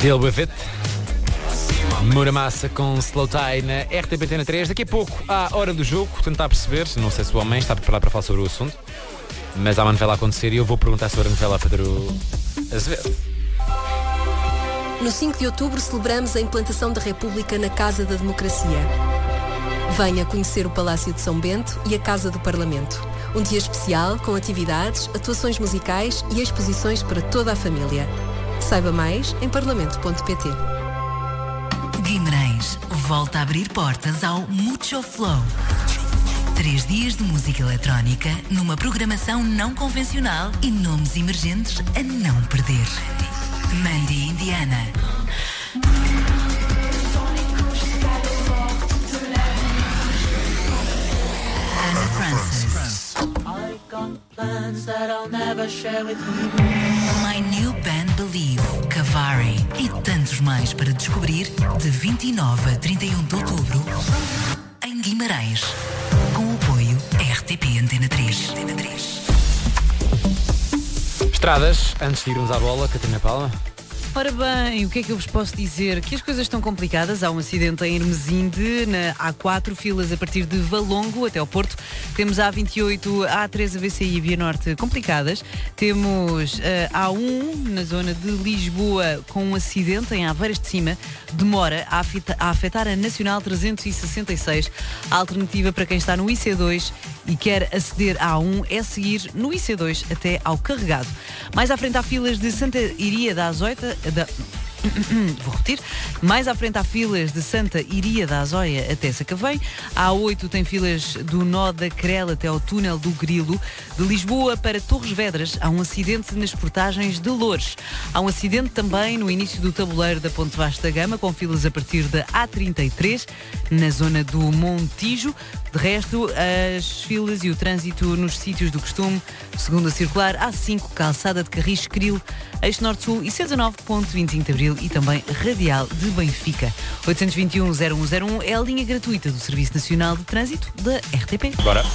Deal with it. Muramassa com Slow Tie na RTP Antena 3. Daqui a pouco, à hora do jogo, tentar perceber, não sei se o homem está preparado para falar sobre o assunto, mas há uma novela a acontecer e eu vou perguntar sobre a novela a Pedro Azevedo. No 5 de outubro celebramos a implantação da República na Casa da Democracia. Venha conhecer o Palácio de São Bento e a Casa do Parlamento. Um dia especial com atividades, atuações musicais e exposições para toda a família. Saiba mais em parlamento.pt. Guimarães volta a abrir portas ao Mucho Flow. 3 dias de música eletrónica numa programação não convencional e nomes emergentes a não perder. Mandy Indiana, Ana Francis, My New Band Believe, Cavari e tantos mais para descobrir de 29 a 31 de outubro em Guimarães, com o apoio RTP Antena 3. Estradas, antes de irmos à bola, Catarina Palma. Ora bem, o que é que eu vos posso dizer? Que as coisas estão complicadas. Há um acidente em Hermesinde, na A4, filas a partir de Valongo até ao Porto. Temos a A28, A3, a VCI e a Via Norte complicadas. Temos a A1 na zona de Lisboa com um acidente em Aveiras de Cima. Demora a afetar a Nacional 366. A alternativa para quem está no IC2 e quer aceder à A1 é seguir no IC2 até ao Carregado. Mais à frente há filas de Santa Iria da Azoita. Vou repetir. Mais à frente há filas de Santa Iria da Azóia até Sacavém. A A8 tem filas do nó da Crela até ao túnel do Grilo. De Lisboa para Torres Vedras há um acidente nas portagens de Loures. Há um acidente também no início do tabuleiro da Ponte Vasta Gama, com filas a partir da A33 na zona do Montijo. De resto, as filas e o trânsito nos sítios do costume. Segundo a circular, A5, Calçada de Carris Cril, Eixo Norte-Sul e C19.25 de Abril e também Radial de Benfica. 821-0101 é a linha gratuita do Serviço Nacional de Trânsito da RTP. Bora.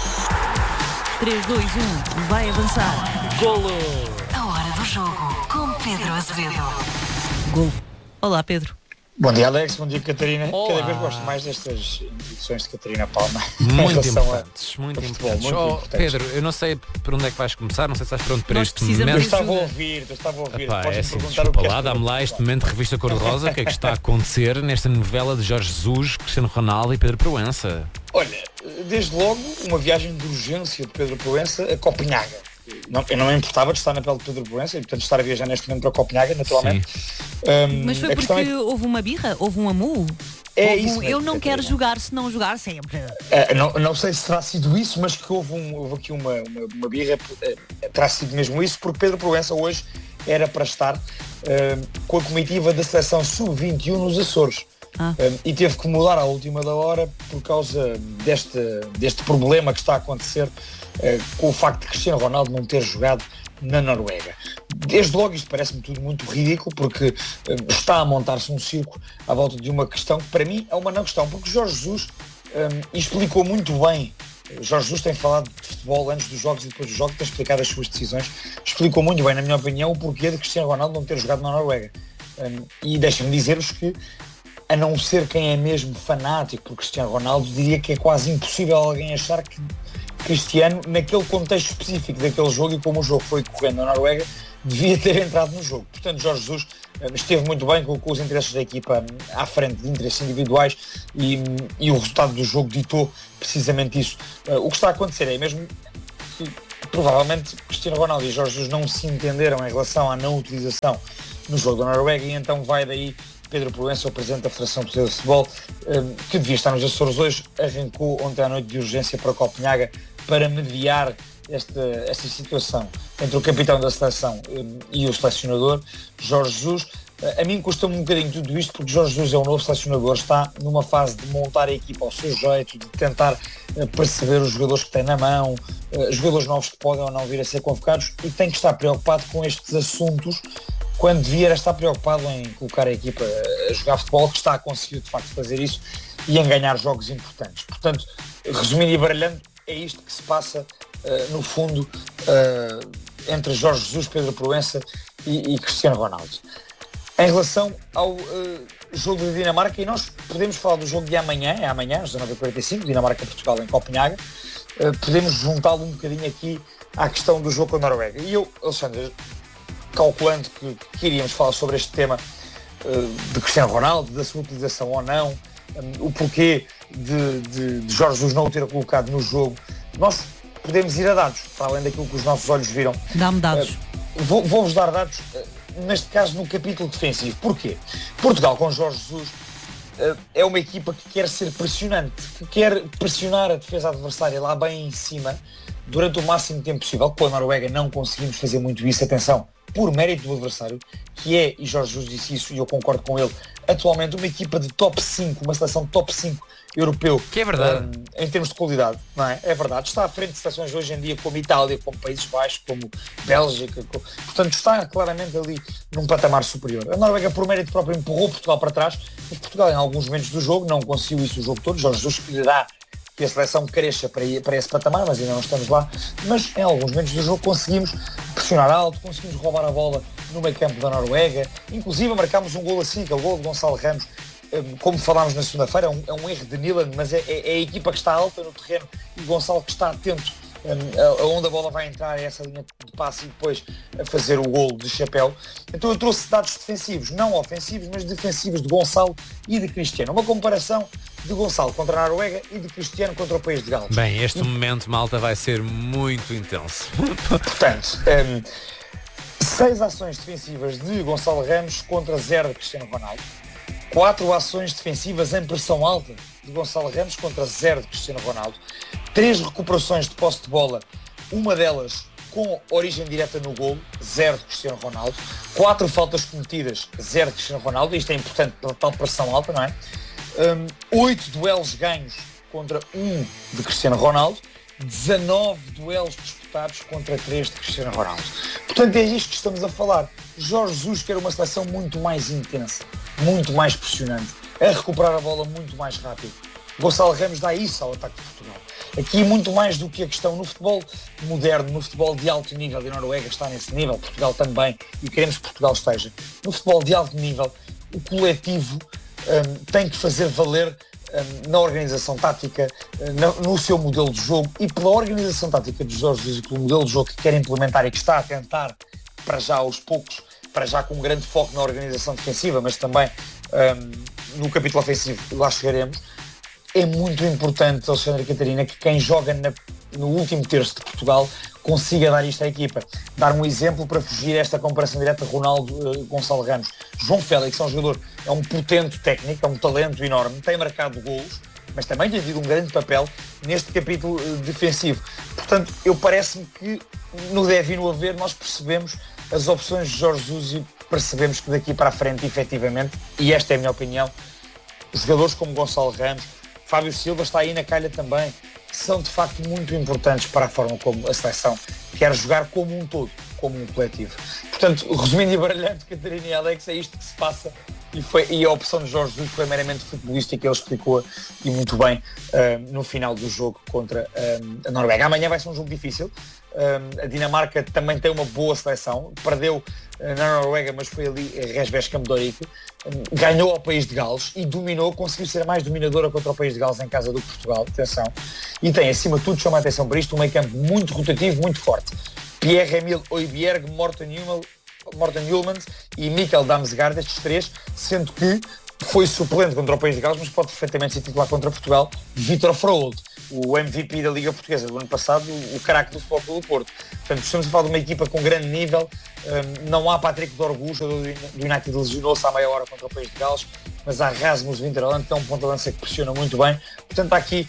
3, 2, 1, vai avançar. Golo! A hora do jogo com Pedro Azevedo. Gol. Olá, Pedro. Bom dia, Alex. Bom dia, Catarina. Olá. Cada vez gosto mais destas edições de Catarina Palma. Muito Em relação importantes, muito futebol, importantes. muito Oh, importantes. Pedro, eu não sei por onde é que vais começar, não sei se estás pronto para Nós este precisamos Eu momento. estava a ajuda. ouvir, Epá, Podes-me assim, perguntar o desculpa que lá, dá-me lá este momento de revista Cor-de-Rosa. O que é que está a acontecer nesta novela de Jorge Jesus, Cristiano Ronaldo e Pedro Proença? Olha, desde logo, uma viagem de urgência de Pedro Proença a Copenhaga. Eu não me importava de estar na pele de Pedro Proença e, portanto, estar a viajar neste momento para Copenhaga, naturalmente. Mas foi A questão porque é que houve uma birra? Houve um amor? É Houve isso mesmo, eu não quero Catarina. jogar se não jogar sempre. Não sei se terá sido isso, mas que houve aqui uma birra, terá sido mesmo isso, porque Pedro Proença hoje era para estar com a comitiva da seleção sub-21 nos Açores. E teve que mudar à última da hora por causa deste problema que está a acontecer com o facto de Cristiano Ronaldo não ter jogado na Noruega. Desde logo isto parece-me tudo muito ridículo, porque está a montar-se um circo à volta de uma questão que para mim é uma não questão, porque Jorge Jesus explicou muito bem. Jorge Jesus tem falado de futebol antes dos jogos e depois dos jogos, tem explicado as suas decisões, explicou muito bem, na minha opinião, o porquê de Cristiano Ronaldo não ter jogado na Noruega. E deixem-me dizer-vos que, a não ser quem é mesmo fanático por Cristiano Ronaldo, diria que é quase impossível alguém achar que Cristiano, naquele contexto específico daquele jogo e como o jogo foi correndo na Noruega, devia ter entrado no jogo. Portanto, Jorge Jesus esteve muito bem, colocou os interesses da equipa à frente de interesses individuais e o resultado do jogo ditou precisamente isso. O que está a acontecer é mesmo que provavelmente Cristiano Ronaldo e Jorge Jesus não se entenderam em relação à não utilização no jogo da Noruega e então vai daí Pedro Proença, o presidente da Federação Portuguesa de Futebol, que devia estar nos Açores hoje, arrancou ontem à noite de urgência para Copenhaga para mediar esta situação entre o capitão da seleção e o selecionador, Jorge Jesus. A mim custa-me um bocadinho tudo isto, porque Jorge Jesus é um novo selecionador, está numa fase de montar a equipa ao seu jeito, de tentar perceber os jogadores que tem na mão, jogadores novos que podem ou não vir a ser convocados, e tem que estar preocupado com estes assuntos quando devia estar preocupado em colocar a equipa a jogar futebol, que está a conseguir de facto fazer isso e em ganhar jogos importantes. Portanto, resumindo e baralhando, é isto que se passa no fundo entre Jorge Jesus, Pedro Proença e Cristiano Ronaldo. Em relação ao jogo de Dinamarca, e nós podemos falar do jogo de amanhã, é amanhã, às 19h45, Dinamarca-Portugal em Copenhague, podemos juntá-lo um bocadinho aqui à questão do jogo com a Noruega. E eu, Alexandre, calculando que iríamos falar sobre este tema de Cristiano Ronaldo, da sua utilização ou não, o porquê de Jorge Jesus não o ter colocado no jogo, nós podemos ir a dados, para além daquilo que os nossos olhos viram. Dá-me dados. Vou-vos dar dados, neste caso no capítulo defensivo. Porquê? Portugal com Jorge Jesus é uma equipa que quer ser pressionante, que quer pressionar a defesa adversária lá bem em cima durante o máximo tempo possível. Com a Noruega não conseguimos fazer muito isso, atenção, por mérito do adversário, que é, e Jorge Jesus disse isso e eu concordo com ele, atualmente uma equipa de top 5, uma seleção top 5 europeu. Que é verdade. Em termos de qualidade, não é? É verdade. Está à frente de seleções hoje em dia como Itália, como Países Baixos, como Bélgica, portanto está claramente ali num patamar superior. A Noruega, por mérito próprio, empurrou Portugal para trás, mas Portugal em alguns momentos do jogo não conseguiu isso o jogo todo. Jorge Jesus escolherá que a seleção cresça para esse patamar, mas ainda não estamos lá. Mas em alguns momentos do jogo conseguimos pressionar alto, conseguimos roubar a bola no meio campo da Noruega, inclusive marcámos um gol assim, que é o gol de Gonçalo Ramos. Como falámos na segunda-feira, é um erro de Nilan, mas é a equipa que está alta no terreno e Gonçalo que está atento aonde a bola vai entrar, essa linha de passe e depois a fazer o gol de chapéu. Então eu trouxe dados defensivos, não ofensivos, mas defensivos de Gonçalo e de Cristiano. Uma comparação de Gonçalo contra a Noruega e de Cristiano contra o País de Gales. Bem, este momento, malta, vai ser muito intenso. Portanto, 6 ações defensivas de Gonçalo Ramos contra 0 de Cristiano Ronaldo. 4 ações defensivas em pressão alta de Gonçalo Ramos contra 0 de Cristiano Ronaldo. 3 recuperações de posse de bola, uma delas com origem direta no golo, 0 de Cristiano Ronaldo. 4 faltas cometidas, 0 de Cristiano Ronaldo. Isto é importante pela tal pressão alta, não é? 8 duelos ganhos contra 1 de Cristiano Ronaldo. 19 duelos disputados contra 3 de Cristiano Ronaldo. Portanto, é isto que estamos a falar. Jorge Jesus quer uma seleção muito mais intensa, muito mais pressionante, a recuperar a bola muito mais rápido. Gonçalo Ramos dá isso ao ataque de Portugal. Aqui muito mais do que a questão no futebol moderno, no futebol de alto nível, e a Noruega está nesse nível, Portugal também, e queremos que Portugal esteja. No futebol de alto nível, o coletivo tem que fazer valer na organização tática, no seu modelo de jogo, e pela organização tática de Jorge Jesus e pelo modelo de jogo que quer implementar e que está a tentar, para já aos poucos, para já com um grande foco na organização defensiva, mas também no capítulo ofensivo, lá chegaremos. É muito importante, Alexandre e Catarina, que quem joga no último terço de Portugal consiga dar isto à equipa. Dar um exemplo para fugir a esta comparação direta Ronaldo-Gonçalo Ramos. João Félix é um jogador, é um potente técnico, é um talento enorme, tem marcado golos, mas também tem tido um grande papel neste capítulo defensivo. Portanto, parece-me que no deve e no haver nós percebemos as opções de Jorge Jesus e percebemos que daqui para a frente, efetivamente, e esta é a minha opinião, jogadores como Gonçalo Ramos, Fábio Silva está aí na calha também, são de facto muito importantes para a forma como a seleção quer jogar como um todo, como um coletivo. Portanto, resumindo e baralhando, Catarina e Alex, é isto que se passa e a opção de Jorge Jesus foi meramente futebolística, ele explicou e muito bem no final do jogo contra a Noruega. Amanhã vai ser um jogo difícil. A Dinamarca também tem uma boa seleção, perdeu na Noruega, mas foi ali Resves Camdorique, ganhou ao País de Gales e dominou, conseguiu ser a mais dominadora contra o País de Gales em casa do Portugal, atenção, e tem acima de tudo, chama a atenção para isto, um meio campo muito rotativo, muito forte. Pierre-Emile Højbjerg, Morten Hjulmand e Mikkel Damsgaard, estes 3, sendo que foi suplente contra o País de Gales, mas pode perfeitamente ser titular contra Portugal, Vítor Froholt, o MVP da Liga Portuguesa do ano passado, o craque do Futebol Clube do Porto. Portanto, estamos a falar de uma equipa com grande nível, não há Patrick Dorgu, jogador do United, lesionou-se à meia hora contra o País de Gales, mas há Rasmus Winterland, que é um ponta-lança que pressiona muito bem. Portanto, há aqui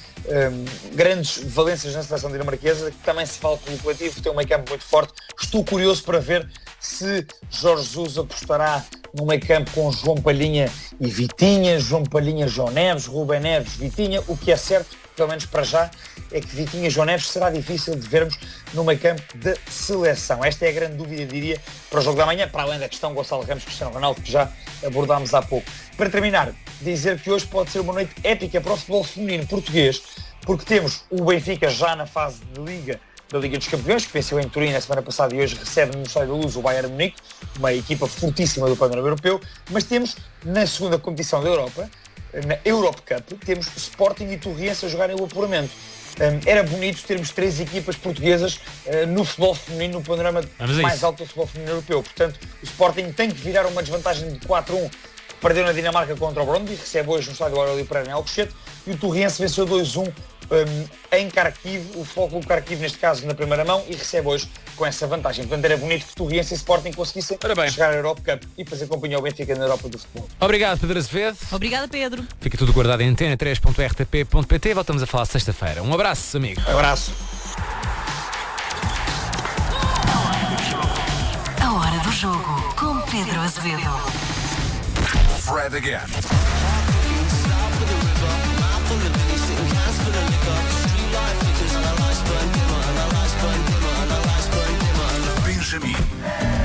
grandes valências na seleção dinamarquesa, que também se fala pelo coletivo, tem um meio campo muito forte. Estou curioso para ver se Jorge Jesus apostará no meio campo com João Palhinha e Vitinha, João Palhinha, João Neves, Rubem Neves, Vitinha. O que é certo, pelo menos para já, é que Vitinha e João Neves será difícil de vermos no meio campo da seleção. Esta é a grande dúvida, diria, para o jogo da manhã, para além da questão Gonçalo Ramos, Cristiano Ronaldo, que já abordámos há pouco. Para terminar, dizer que hoje pode ser uma noite épica para o futebol feminino português, porque temos o Benfica já na fase de Liga, da Liga dos Campeões, que venceu em Turim na semana passada e hoje recebe no Estádio da Luz o Bayern Munique. uma equipa fortíssima do panorama europeu, mas temos na segunda competição da Europa, na Europe Cup, temos Sporting e Torriense a jogarem o apuramento. Era bonito termos 3 equipas portuguesas no futebol feminino, no panorama mais alto do futebol feminino europeu. Portanto, o Sporting tem que virar uma desvantagem de 4-1, que perdeu na Dinamarca contra o Brøndby, recebe hoje no estádio Aurélio Pereira em Alcochete, e o Torriense venceu 2-1 em Kharkiv, o Futebol Clube Kharkiv neste caso na primeira mão, e recebe hoje com essa vantagem. Portanto, era bonito que Torriense e Sporting conseguissem chegar à Europe Cup e fazer companhia ao Benfica na Europa do futebol. Obrigado, Pedro Azevedo. Obrigada, Pedro. Fica tudo guardado em antena3.rtp.pt. Voltamos a falar sexta-feira. Um abraço, amigo. Abraço. A hora do jogo com Pedro Azevedo. Fred again. Benjamin.